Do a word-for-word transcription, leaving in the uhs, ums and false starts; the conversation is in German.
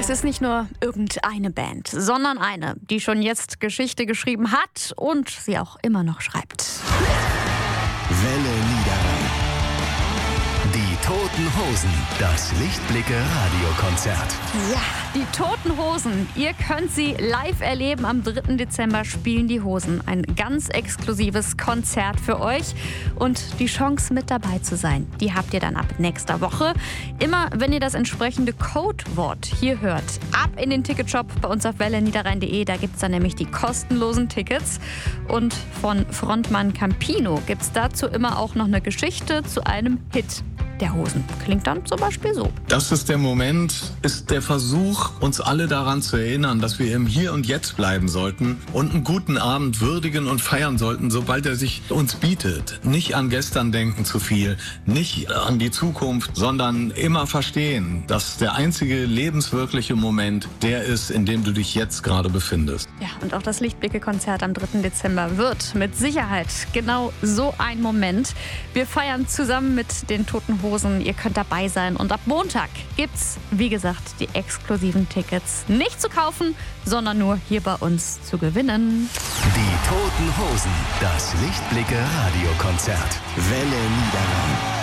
Es ist nicht nur irgendeine Band, sondern eine, die schon jetzt Geschichte geschrieben hat und sie auch immer noch schreibt. Welle Niederrhein. Die Toten Hosen, das Lichtblicke-Radiokonzert. Ja, die Toten Hosen. Ihr könnt sie live erleben. Am dritten Dezember spielen die Hosen. Ein ganz exklusives Konzert für euch. Und die Chance, mit dabei zu sein, die habt ihr dann ab nächster Woche. Immer, wenn ihr das entsprechende Codewort hier hört. Ab in den Ticketshop bei uns auf welle niederrhein punkt de. Da gibt es dann nämlich die kostenlosen Tickets. Und von Frontmann Campino gibt es dazu immer auch noch eine Geschichte zu einem Hit der Hosen. Klingt dann zum Beispiel so. Das ist der Moment, ist der Versuch, uns alle daran zu erinnern, dass wir im Hier und Jetzt bleiben sollten und einen guten Abend würdigen und feiern sollten, sobald er sich uns bietet. Nicht an gestern denken zu viel, nicht an die Zukunft, sondern immer verstehen, dass der einzige lebenswirkliche Moment der ist, in dem du dich jetzt gerade befindest. Ja, und auch das Lichtblicke-Konzert am dritten Dezember wird mit Sicherheit genau so ein Moment. Wir feiern zusammen mit den Toten Hosen. Ihr könnt dabei sein. Und ab Montag gibt's, wie gesagt, die exklusiven Tickets nicht zu kaufen, sondern nur hier bei uns zu gewinnen. Die Toten Hosen, das Lichtblicke-Radiokonzert. Welle Niederrhein.